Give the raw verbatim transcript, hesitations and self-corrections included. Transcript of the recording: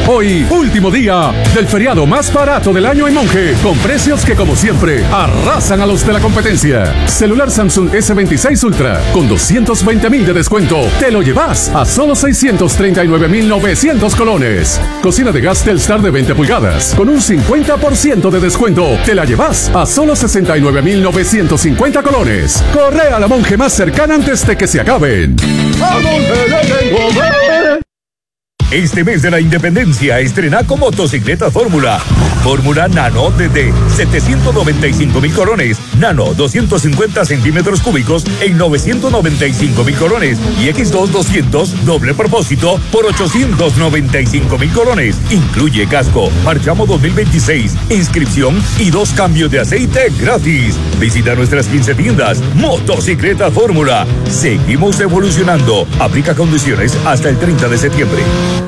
Hoy, último día del feriado más barato del año en Monje, con precios que como siempre arrasan a los de la competencia. Celular Samsung ese veintiséis Ultra con doscientos veinte mil de descuento. Te lo llevas a solo seiscientos treinta y nueve mil novecientos colones. Cocina de gas Telstar de veinte pulgadas con un cincuenta por ciento de descuento. Te la llevas a solo sesenta y nueve mil novecientos cincuenta colones. Corre a la Monje más cercana antes de que se acaben. ¡A Monje le tengo fe! Este mes de la Independencia estrena con motocicleta Fórmula. Fórmula Nano desde setecientos noventa y cinco mil colones. Nano doscientos cincuenta centímetros cúbicos en novecientos noventa y cinco mil colones. Y X dos doscientos doble propósito por ochocientos noventa y cinco mil colones. Incluye casco, marchamo dos mil veintiséis, inscripción y dos cambios de aceite gratis. Visita nuestras quince tiendas. Motocicleta Fórmula. Seguimos evolucionando. Aplica condiciones hasta el treinta de septiembre.